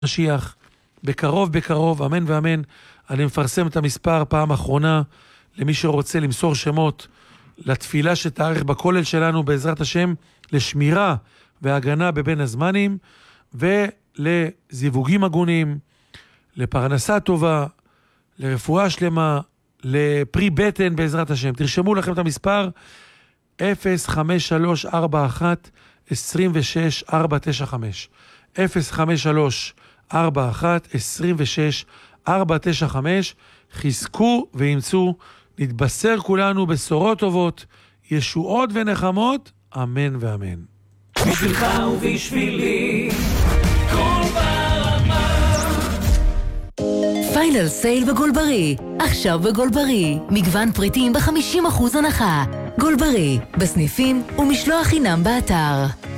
משיח, בקרוב, אמן ואמן. אני מפרסם את המספר פעם אחרונה, למי שרוצה למסור שמות, לתפילה שתארך בכולל שלנו בעזרת השם, לשמירה והגנה בבין הזמנים, ולזיווגים הגונים, לפרנסה טובה, לרפואה שלמה, לפרי בטן בעזרת השם. תרשמו לכם את המספר 05341 26495 05341 26495. חזקו וימצאו, נתבשר כולנו בשורות טובות, ישועות ונחמות, אמן ואמן. בשבילך ובשבילי כל ברמה. פיינל סייל בגולברי, עכשיו בגולברי, מגוון פריטים ב50% הנחה. גולברי, בסניפים ומשלוח חינם באתר.